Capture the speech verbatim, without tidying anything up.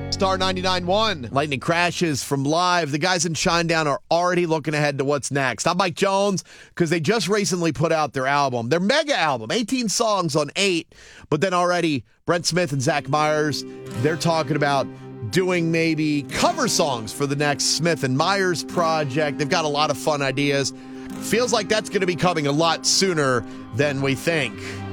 Star ninety-nine point one. Lightning Crashes from Live. The guys in Shinedown are already looking ahead to what's next. I'm Mike Jones, because they just recently put out their album, their mega album, eighteen songs on eight. But then already Brent Smith and Zach Myers, they're talking about doing maybe cover songs for the next Smith and Myers project. They've got a lot of fun ideas. Feels like that's going to be coming a lot sooner than we think.